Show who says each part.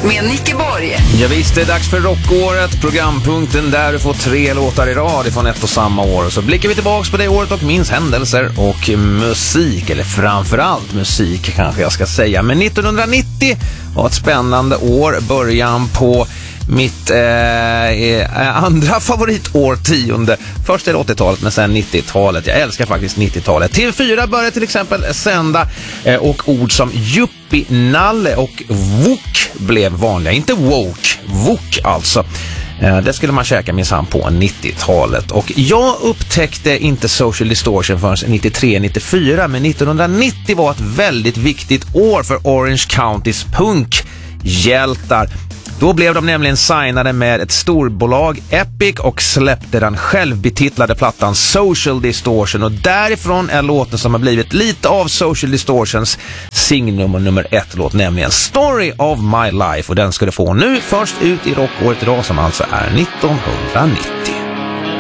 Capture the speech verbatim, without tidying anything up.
Speaker 1: med Nicke Borg.
Speaker 2: Ja, visst, det är dags för rockåret, programpunkten där du får tre låtar i rad från ett och samma år. Så blickar vi tillbaks på det året och minns händelser och musik, eller framförallt musik kanske jag ska säga. Men nittonhundranittio var ett spännande år, början på mitt eh, andra favoritårtionde. Först är det åttiotalet men sen nittiotalet. Jag älskar faktiskt nittiotalet. T V fyra började till exempel sända eh, och ord som yuppie-nalle och wok blev vanliga. Inte woke, wok alltså. Eh, det skulle man käka minsann på nittiotalet. Och jag upptäckte inte Social Distortion förrän nittiotre nittiofyra, men nittonhundranittio var ett väldigt viktigt år för Orange Countys punkhjältar. Då blev de nämligen signade med ett storbolag, Epic, och släppte den självbetitlade plattan Social Distortion. Och därifrån är låten som har blivit lite av Social Distortions singnummer nummer ett låt, nämligen Story of My Life. Och den ska du få nu först ut i rockåret idag som alltså är nittonhundranittio.